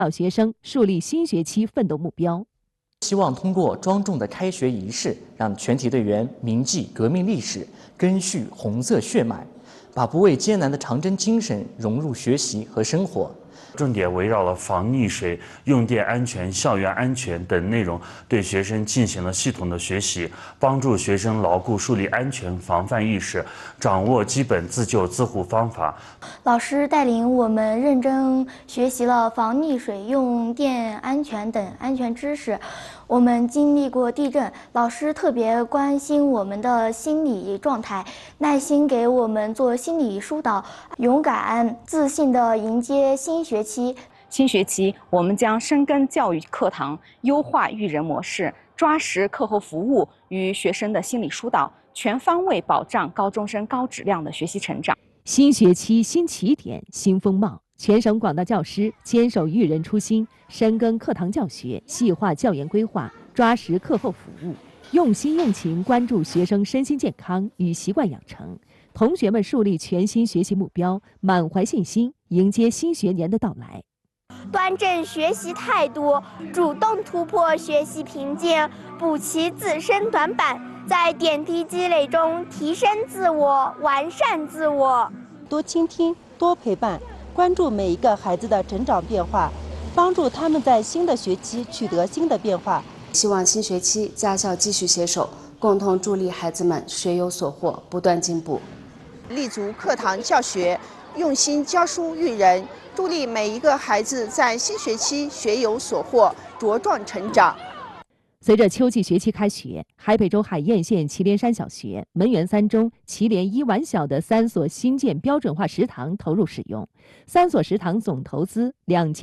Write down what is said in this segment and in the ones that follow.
学生树立新学期奋斗目标。 希望通过庄重的开学仪式，让全体队员铭记革命历史，根续红色血脉，把不畏艰难的长征精神融入学习和生活。 重点围绕了防溺水、用电安全、校园安全等内容，对学生进行了系统的学习，帮助学生牢固树立安全防范意识，掌握基本自救自护方法。 老师带领我们认真学习了防溺水、用电安全等安全知识。我们经历过地震，老师特别关心我们的心理状态，耐心给我们做心理疏导，勇敢自信地迎接新学期。 新学期，我们将深耕教育课堂，优化育人模式，抓实课后服务与学生的心理疏导，全方位保障高中生高质量的学习成长。 新学期新起点，新风貌。全省广大教师坚守育人初心，深耕课堂教学，细化教研规划，抓实课后服务，用心用情关注学生身心健康与习惯养成。同学们树立全新学习目标，满怀信心迎接新学年的到来。 端正学习态度，主动突破学习瓶颈，补齐自身短板，在点滴积累中提升自我，完善自我。 多倾听，多陪伴，关注每一个孩子的成长变化，帮助他们在新的学期取得新的变化。 希望新学期家校继续携手，共同助力孩子们学有所获，不断进步。 立足课堂教学，用心教书育人，助力每一个孩子在新学期学有所获，茁壮成长。 随着秋季学期开学，海北州海晏县祁连山小学、门源三中、祁连一丸小的3所新建标准化食堂投入使用，3所食堂总投资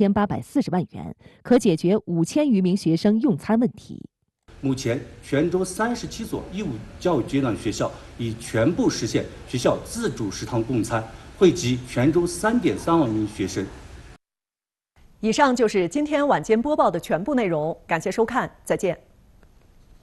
2840万元，可解决5000余名学生用餐问题。 目前，全州37所义务教育阶段学校已全部实现学校自主食堂供餐，惠及全州3.3万名学生。 以上就是今天晚间播报的全部内容，感谢收看，再见。